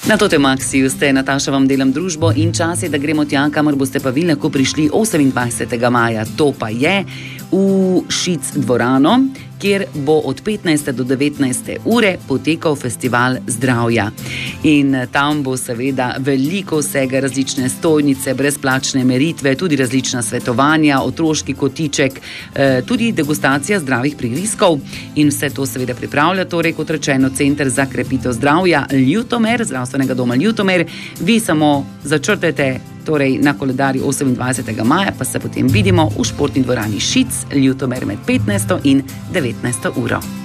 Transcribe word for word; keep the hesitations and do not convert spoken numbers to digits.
Na to temaksiju ste, Nataša, vam delam družbo in čas je, da gremo tja, kamor boste pa vi lahko prišli osemindvajsetega maja. To pa je v Šic dvorano, kjer bo od petnajste do devetnajste ure potekal festival zdravja. In tam bo seveda veliko vsega, različne stojnice, brezplačne meritve, tudi različna svetovanja, otroški kotiček, tudi degustacija zdravih prigrizkov in vse to seveda pripravlja, torej kot rečeno, Center za krepitev zdravja Ljutomer, zdravstvenega doma Ljutomer. Vi samo začrtajte torej na koledarju osemindvajsetega maja, pa se potem vidimo v športni dvorani Šic Ljutomer med petnajsto in devetnajsto uro.